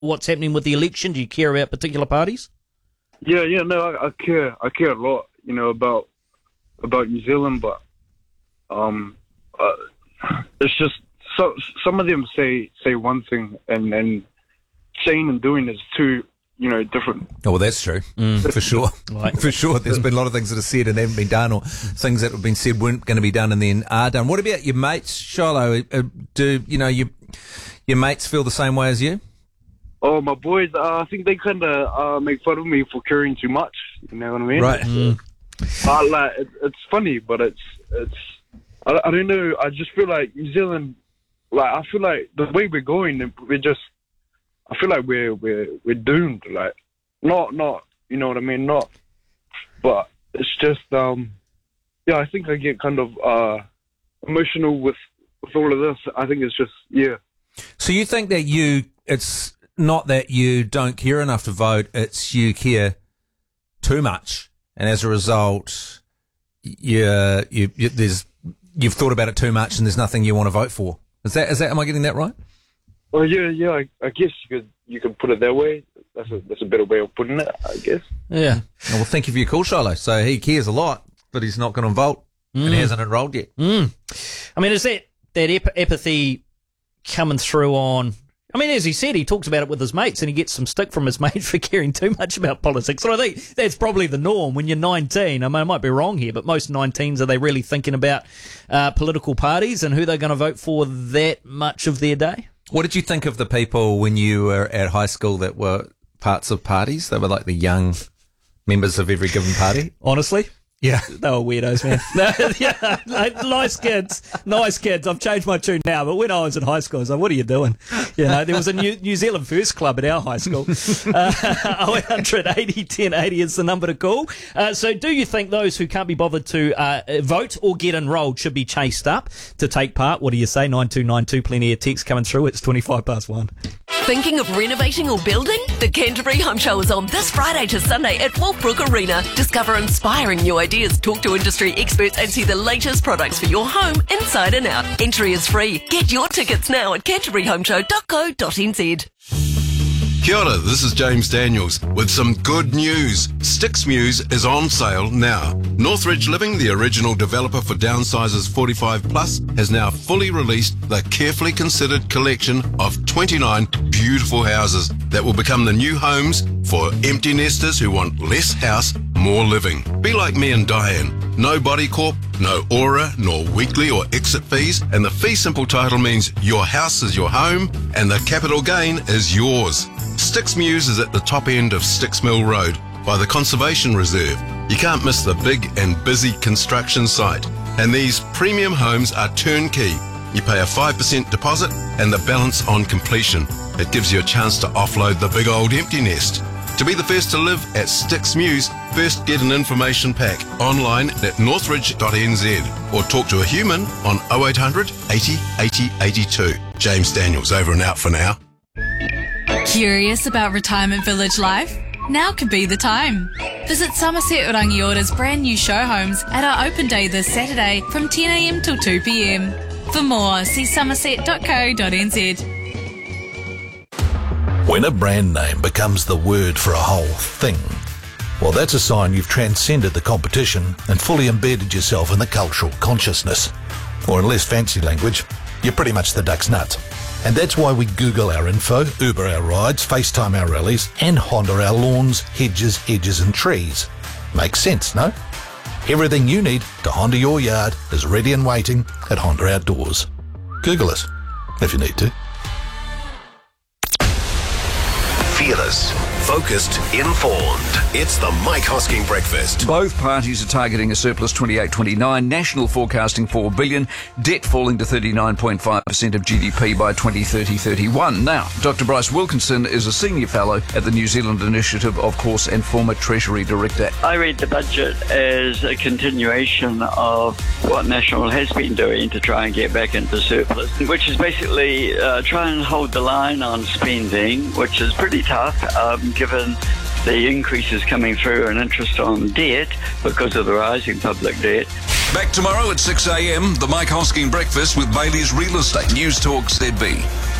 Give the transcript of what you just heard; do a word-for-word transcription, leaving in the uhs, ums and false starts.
what's happening with the election? Do you care about particular parties? Yeah, yeah, no, I, I care. I care a lot, you know, about about New Zealand, but um, uh, it's just so some of them say say one thing, and and saying and doing is two, you know, different. Oh, well, that's true, mm. for sure. Right. For sure. There's been a lot of things that are said and haven't been done, or things that have been said weren't going to be done and then are done. What about your mates, Shiloh? Uh, do, you know, your, your mates feel the same way as you? Oh, my boys, uh, I think they kind of uh, make fun of me for caring too much, you know what I mean? Right. Mm. Uh, like, it, it's funny, but it's, it's I, I don't know, I just feel like New Zealand, like, I feel like the way we're going, we're just, I feel like we're we're we're doomed. Like, not not you know what I mean. Not, but it's just um, yeah. I think I get kind of uh emotional with with all of this. I think it's just yeah. So you think that you it's not that you don't care enough to vote. It's you care too much, and as a result, you you, you there's you've thought about it too much, and there's nothing you want to vote for. Is that is that? Am I getting that right? Well, yeah, yeah. I, I guess you could you could put it that way. That's a that's a better way of putting it, I guess. Yeah. Well, thank you for your call, Shiloh. So he cares a lot, but he's not going to vote, mm. and he hasn't enrolled yet. Mm. I mean, is that that ep- apathy coming through on? I mean, as he said, he talks about it with his mates, and he gets some stick from his mates for caring too much about politics. So I think that's probably the norm when you're nineteen. I mean, I might be wrong here, but most nineteens, are they really thinking about uh, political parties and who they're going to vote for that much of their day? What did you think of the people when you were at high school that were parts of parties? They were like the young members of every given party. Honestly? Yeah. They were weirdos, man. Yeah, like, nice kids. Nice kids. I've changed my tune now, but when I was in high school, I was like, what are you doing? You know, there was a New, New Zealand First Club at our high school. Uh, oh eight hundred eighty ten eighty is the number to call. Uh, so do you think those who can't be bothered to uh, vote or get enrolled should be chased up to take part? What do you say? nine two nine two, plenty of texts coming through. It's twenty-five past one. Thinking of renovating or building? The Canterbury Home Show is on this Friday to Sunday at Wolfbrook Arena. Discover inspiring new ideas, talk to industry experts and see the latest products for your home inside and out. Entry is free. Get your tickets now at canterbury home show dot co dot n z. Kia ora, this is James Daniels with some good news. Sticks Muse is on sale now. Northridge Living, the original developer for downsizers forty-five plus, has now fully released the carefully considered collection of twenty-nine beautiful houses that will become the new homes for empty nesters who want less house, more living. Be like me and Diane. No body corp, no aura, nor weekly or exit fees, and the fee simple title means your house is your home and the capital gain is yours. Sticks Muse is at the top end of Sticks Mill Road by the Conservation Reserve. You can't miss the big and busy construction site. And these premium homes are turnkey. You pay a five percent deposit and the balance on completion. It gives you a chance to offload the big old empty nest. To be the first to live at Sticks Muse, first get an information pack online at northridge dot n z or talk to a human on oh eight hundred eighty eighty eighty-two. James Daniels, over and out for now. Curious about retirement village life? Now could be the time. Visit Somerset Rangiора's brand new show homes at our open day this Saturday from ten a m till two p m. For more, see somerset dot co dot n z. When a brand name becomes the word for a whole thing, well, that's a sign you've transcended the competition and fully embedded yourself in the cultural consciousness. Or in less fancy language, you're pretty much the duck's nut. And that's why we Google our info, Uber our rides, FaceTime our rallies, and Honda our lawns, hedges, edges and trees. Makes sense, no? Everything you need to Honda your yard is ready and waiting at Honda Outdoors. Google us, if you need to. Fearless, focused, informed. It's the Mike Hosking Breakfast. Both parties are targeting a surplus twenty-eight twenty-nine, national forecasting four billion, debt falling to thirty-nine point five percent of G D P by twenty thirty thirty-one. Now, Doctor Bryce Wilkinson is a senior fellow at the New Zealand Initiative, of course, and former Treasury Director. I read the budget as a continuation of what National has been doing to try and get back into surplus, which is basically uh, try and hold the line on spending, which is pretty tough um, given the increases coming through and interest on debt because of the rising public debt. Back tomorrow at six a m, the Mike Hosking Breakfast with Bailey's Real Estate. News Talk Z B.